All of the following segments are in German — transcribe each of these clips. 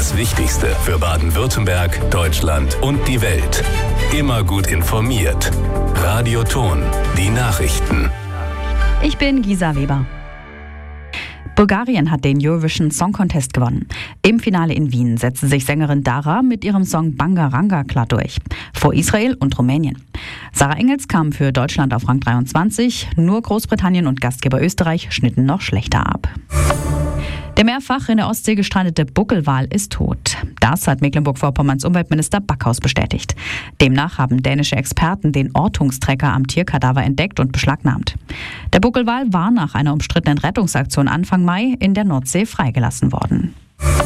Das Wichtigste für Baden-Württemberg, Deutschland und die Welt. Immer gut informiert. Radio Ton, die Nachrichten. Ich bin Gisa Weber. Bulgarien hat den Eurovision Song Contest gewonnen. Im Finale in Wien setzte sich Sängerin Dara mit ihrem Song Bangaranga klar durch. Vor Israel und Rumänien. Sarah Engels kam für Deutschland auf Rang 23. Nur Großbritannien und Gastgeber Österreich schnitten noch schlechter ab. Der mehrfach in der Ostsee gestrandete Buckelwal ist tot. Das hat Mecklenburg-Vorpommerns Umweltminister Backhaus bestätigt. Demnach haben dänische Experten den Ortungstrecker am Tierkadaver entdeckt und beschlagnahmt. Der Buckelwal war nach einer umstrittenen Rettungsaktion Anfang Mai in der Nordsee freigelassen worden.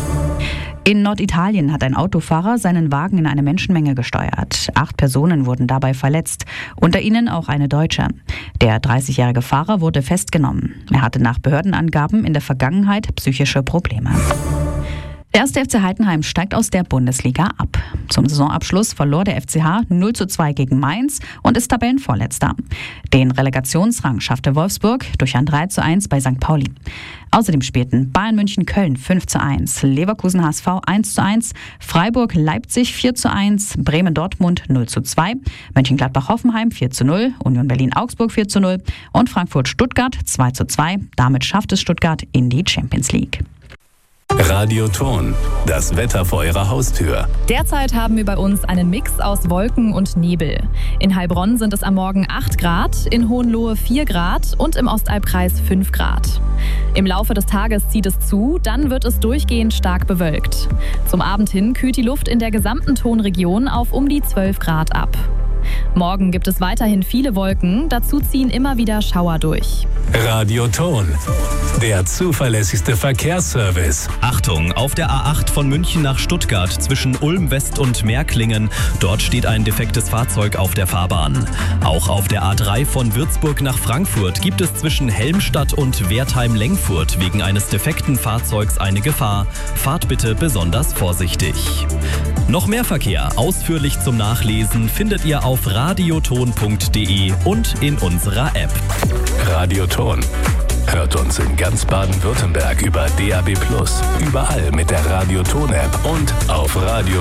In Norditalien hat ein Autofahrer seinen Wagen in eine Menschenmenge gesteuert. 8 Personen wurden dabei verletzt, unter ihnen auch eine Deutsche. Der 30-jährige Fahrer wurde festgenommen. Er hatte nach Behördenangaben in der Vergangenheit psychische Probleme. Der 1. FC Heidenheim steigt aus der Bundesliga ab. Zum Saisonabschluss verlor der FCH 0:2 gegen Mainz und ist Tabellenvorletzter. Den Relegationsrang schaffte Wolfsburg durch ein 3:1 bei St. Pauli. Außerdem spielten Bayern München Köln 5:1, Leverkusen HSV 1:1, Freiburg Leipzig 4:1, Bremen Dortmund 0:2, Mönchengladbach Hoffenheim 4:0, Union Berlin Augsburg 4:0 und Frankfurt Stuttgart 2:2. Damit schafft es Stuttgart in die Champions League. Radio Ton, das Wetter vor Ihrer Haustür. Derzeit haben wir bei uns einen Mix aus Wolken und Nebel. In Heilbronn sind es am Morgen 8 Grad, in Hohenlohe 4 Grad und im Ostalbkreis 5 Grad. Im Laufe des Tages zieht es zu, dann wird es durchgehend stark bewölkt. Zum Abend hin kühlt die Luft in der gesamten Tonregion auf um die 12 Grad ab. Morgen gibt es weiterhin viele Wolken, dazu ziehen immer wieder Schauer durch. Radio Ton, der zuverlässigste Verkehrsservice. Achtung, auf der A8 von München nach Stuttgart zwischen Ulm West und Meerklingen. Dort steht ein defektes Fahrzeug auf der Fahrbahn. Auch auf der A3 von Würzburg nach Frankfurt gibt es zwischen Helmstadt und Wertheim-Lengfurt wegen eines defekten Fahrzeugs eine Gefahr. Fahrt bitte besonders vorsichtig. Noch mehr Verkehr ausführlich zum Nachlesen findet ihr auf radioton.de und in unserer App. Radio Ton. Hört uns in ganz Baden-Württemberg über DAB+, überall mit der Radio Ton App und auf Radio